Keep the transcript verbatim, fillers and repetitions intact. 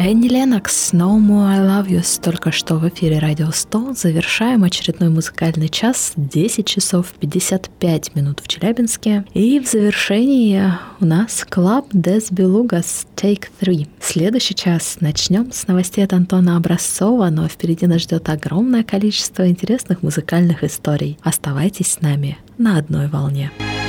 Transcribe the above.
Энни Леннокс, No More I Love You, только что в эфире Радио сто. Завершаем очередной музыкальный час, десять часов пятьдесят пять минут в Челябинске. И в завершении у нас Club des Belugas Take три. Следующий час начнем с новостей от Антона Образцова, но впереди нас ждет огромное количество интересных музыкальных историй. Оставайтесь с нами на одной волне.